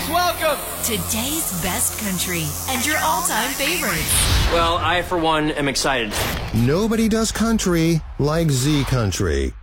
Please welcome today's best country and your all-time favorites. Well, I, for one, am excited. Nobody does country like Z Country.